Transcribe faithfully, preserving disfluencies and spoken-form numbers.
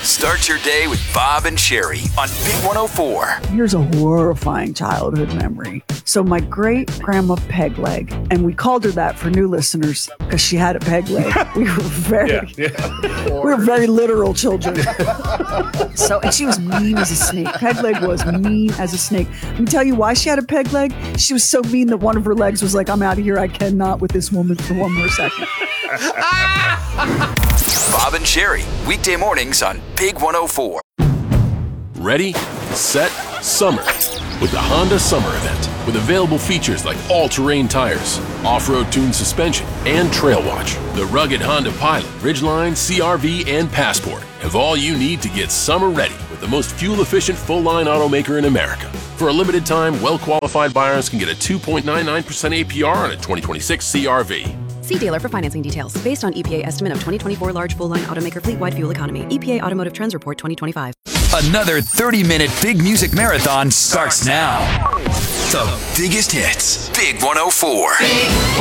Start your day with Bob and Sherry on Big one oh four. Here's a horrifying childhood memory. So my great-grandma Pegleg, and we called her that for new listeners because she had a peg leg. We were very, Yeah, yeah. we were very literal children. So, and she was mean as a snake. Pegleg was mean as a snake. Let me tell you why she had a peg leg. She was so mean that one of her legs was like, I'm out of here. I cannot with this woman for one more second. Bob and Sherry, weekday mornings on Big one oh four. Ready, set, summer with the Honda Summer Event. With available features like all-terrain tires, off-road tuned suspension, and Trail Watch. The rugged Honda Pilot, Ridgeline, C R V, and Passport have all you need to get summer ready with the most fuel-efficient full-line automaker in America. For a limited time, well-qualified buyers can get a two point nine nine percent A P R on a twenty twenty-six C R V. See dealer for financing details. Based on E P A estimate of twenty twenty-four large full-line automaker fleet-wide fuel economy. E P A Automotive Trends Report twenty twenty-five. Another thirty-minute big music marathon starts now. The biggest hits. Big one oh four.